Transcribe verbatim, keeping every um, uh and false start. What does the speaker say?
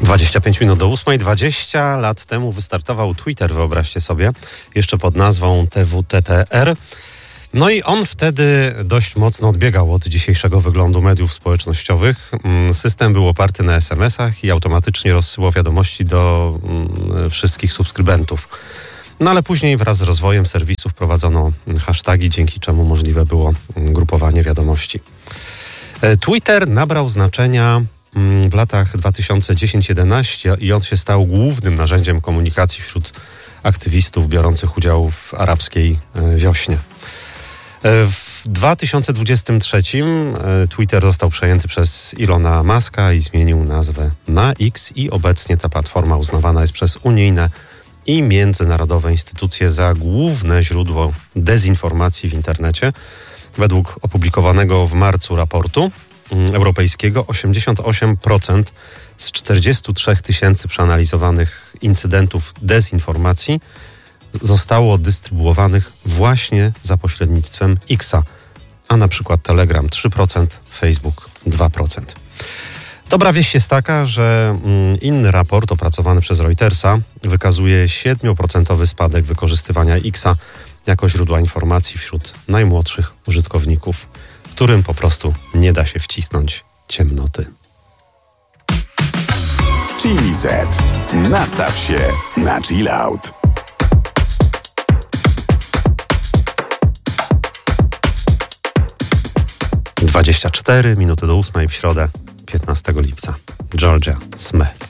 dwadzieścia pięć minut do ósmej. dwadzieścia lat temu wystartował Twitter, wyobraźcie sobie, jeszcze pod nazwą T W T T R. No i on wtedy dość mocno odbiegał od dzisiejszego wyglądu mediów społecznościowych. System był oparty na es em esach i automatycznie rozsyłał wiadomości do wszystkich subskrybentów. No ale później wraz z rozwojem serwisu wprowadzono hasztagi, dzięki czemu możliwe było grupowanie wiadomości. Twitter nabrał znaczenia w latach dwa tysiące dziesiąty do dwa tysiące jedenastego i on się stał głównym narzędziem komunikacji wśród aktywistów biorących udział w arabskiej wiośnie. W dwa tysiące dwudziestym trzecim Twitter został przejęty przez Ilona Muska i zmienił nazwę na X i obecnie ta platforma uznawana jest przez unijne i międzynarodowe instytucje za główne źródło dezinformacji w internecie. Według opublikowanego w marcu raportu europejskiego osiemdziesiąt osiem procent z czterdziestu trzech tysięcy przeanalizowanych incydentów dezinformacji zostało dystrybuowanych właśnie za pośrednictwem Xa, a na przykład Telegram trzy procent, Facebook dwa procent. Dobra wieść jest taka, że inny raport opracowany przez Reutersa wykazuje siedmioprocentowy spadek wykorzystywania Xa jako źródła informacji wśród najmłodszych użytkowników, którym po prostu nie da się wcisnąć ciemnoty. Chili Z. Nastaw się na chill out. dwadzieścia cztery minuty do ósmej w środę, piętnastego lipca. Georgia Smith.